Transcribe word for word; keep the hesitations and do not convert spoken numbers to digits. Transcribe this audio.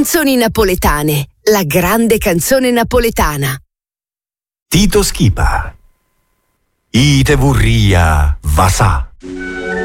Canzoni napoletane, la grande canzone napoletana. Tito Schipa. Ite vurria, vasà.